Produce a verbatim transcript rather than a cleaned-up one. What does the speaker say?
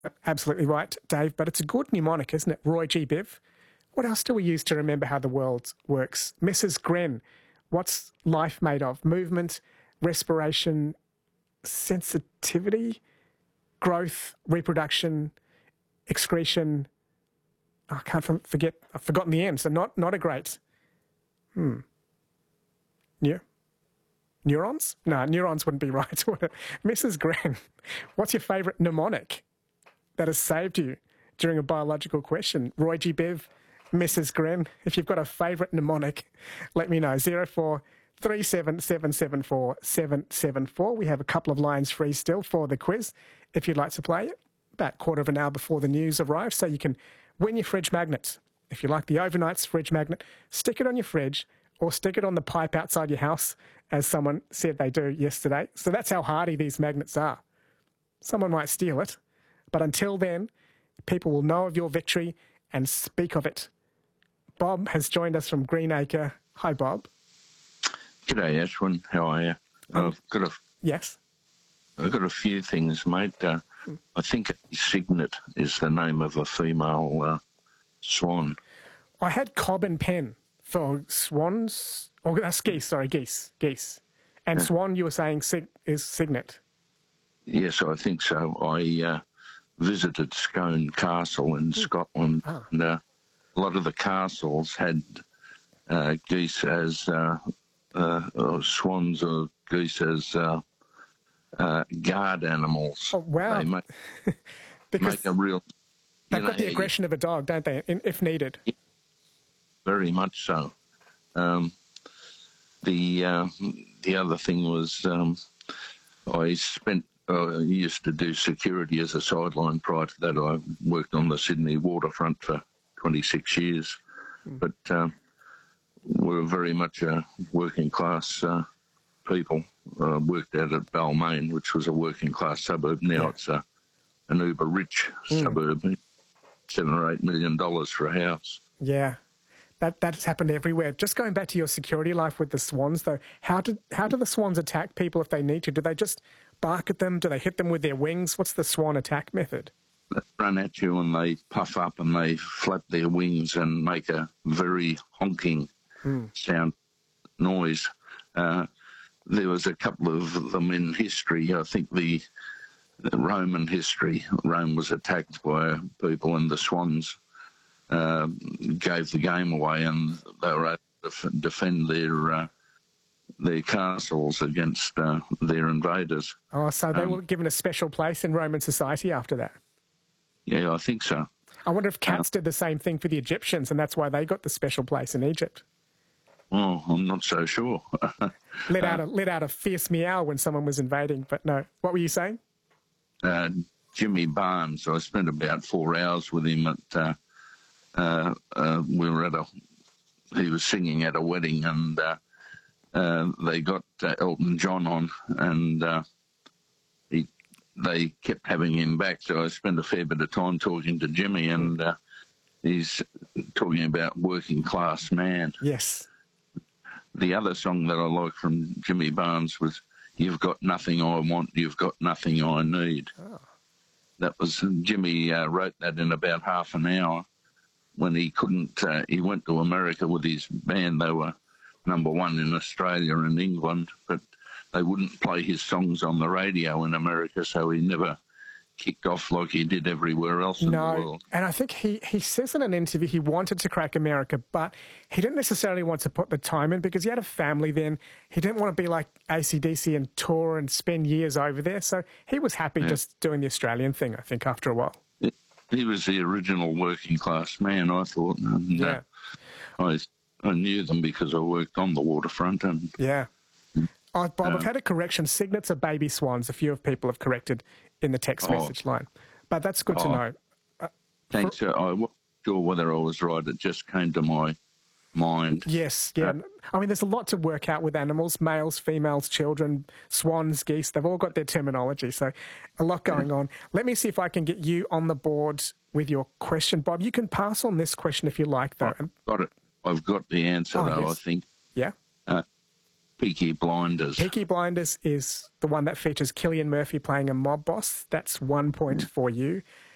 Absolutely right, Dave, but it's a good mnemonic, isn't it? Roy G. Biv. What else do we use to remember how the world works? Missus Gren. What's life made of? Movement, respiration, sensitivity, growth, reproduction, excretion. Oh, I can't forget. I've forgotten the end, so not, not a great. Hmm. Yeah. Neurons? No, neurons wouldn't be right. Missus Gren, what's your favourite mnemonic that has saved you during a biological question? Roy G. Biv, Missus Gren, if you've got a favourite mnemonic, let me know. zero four three seven seven seven four seven seven four. We have a couple of lines free still for the quiz if you'd like to play it. About a quarter of an hour before the news arrives, so you can win your fridge magnet. If you like the Overnights fridge magnet, stick it on your fridge or stick it on the pipe outside your house, as someone said they do yesterday. So that's how hardy these magnets are. Someone might steal it, but until then, people will know of your victory and speak of it. Bob has joined us from Greenacre. Hi, Bob. G'day, Ashwin. How are you? Um, I've got a, yes? I've got a few things, mate. Uh, I think Cygnet is the name of a female uh, swan. I had cob and pen for swans. Oh, that's geese, sorry, geese. Geese. And Yeah. swan, you were saying sig- is Cygnet. Yes, I think so. I uh, visited Scone Castle in Scotland, Ah. and uh, a lot of the castles had uh, geese as uh, uh, or swans or geese as uh, uh, guard animals. Oh, wow. They make, Because make a real... they've you got know, the aggression of a dog, don't they, in, if needed? Very much so. Um, the uh, the other thing was um, I spent uh, I used to do security as a sideline. Prior to that, I worked on the Sydney waterfront for twenty-six years. Mm. But um, we were very much a working class uh, people. Uh, worked out at Balmain, which was a working class suburb. Now Yeah. it's a, an uber rich Mm. suburb, seven or eight million dollars for a house. Yeah. That that's happened everywhere. Just going back to your security life with the swans, though, how do how do the swans attack people if they need to? Do they just bark at them? Do they hit them with their wings? What's the swan attack method? They run at you and they puff up and they flap their wings and make a very honking Hmm. sound noise. Uh, there was a couple of them in history. I think the, the Roman history, Rome was attacked by people and the swans uh, gave the game away, and they were able to f- defend their uh, their castles against uh, their invaders. Oh, so they Um, were given a special place in Roman society after that. Yeah, I think so. I wonder if cats did the same thing for the Egyptians, and that's why they got the special place in Egypt. Well, I'm not so sure. Let out a let out a fierce meow when someone was invading. But no, what were you saying? uh, Jimmy Barnes, I spent about four hours with him at, uh, uh, uh, we were at a, he was singing at a wedding, and uh, uh, they got uh, Elton John on, and uh, he, they kept having him back, so I spent a fair bit of time talking to Jimmy, and uh, he's talking about working class man. Yes. The other song that I like from Jimmy Barnes was "You've Got Nothing I Want, You've Got Nothing I Need." Oh. That was Jimmy uh, wrote that in about half an hour when he couldn't. Uh, he went to America with his band. They were number one in Australia and England, but they wouldn't play his songs on the radio in America, so he never kicked off like he did everywhere else in No, the world. and I think he, he says in an interview he wanted to crack America, but he didn't necessarily want to put the time in because he had a family then. He didn't want to be like A C D C and tour and spend years over there, so he was happy Yeah. just doing the Australian thing, I think, after a while. He was the original working class man, I thought. And, Yeah. uh, I, I knew them because I worked on the waterfront. And Yeah. Oh, Bob, Um, I've had a correction. Cygnets are baby swans. A few of people have corrected in the text Oh. message line. But that's good to Oh. know. thanks. uh, I wasn't sure whether I was right. It just came to my mind. Yes, yeah. Uh, I mean, there's a lot to work out with animals, males, females, children, swans, geese. They've all got their terminology, so a lot going on. Let me see if I can get you on the board with your question, Bob. You can pass on this question if you like, though. I've got it. I've got the answer, Oh, though, yes. I think. Yeah? Peaky Blinders. Peaky Blinders is the one that features Cillian Murphy playing a mob boss. That's one point for you.